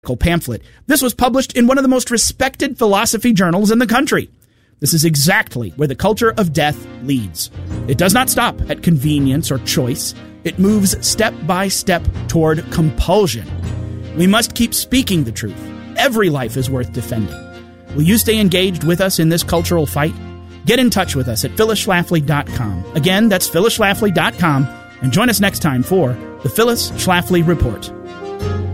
pamphlet. This was published in one of the most respected philosophy journals in the country. This is exactly where the culture of death leads. It does not stop at convenience or choice. It moves step by step toward compulsion. We must keep speaking the truth. Every life is worth defending. Will you stay engaged with us in this cultural fight? Get in touch with us at phyllisschlafly.com. Again, that's phyllisschlafly.com. And join us next time for the Phyllis Schlafly Report.